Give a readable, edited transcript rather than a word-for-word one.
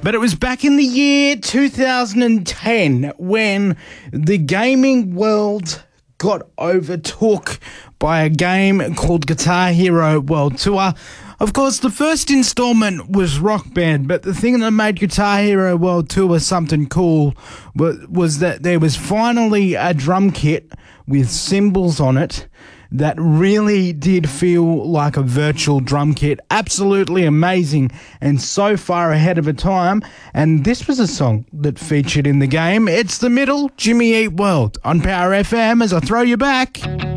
But it was back in the year 2010 when the gaming world got overtook by a game called Guitar Hero World Tour. Of course, the first installment was Rock Band, but the thing that made Guitar Hero World Tour something cool was that there was finally a drum kit with cymbals on it that really did feel like a virtual drum kit. Absolutely amazing and so far ahead of a time. And this was a song that featured in the game. It's The Middle, Jimmy Eat World on Power FM as I throw you back.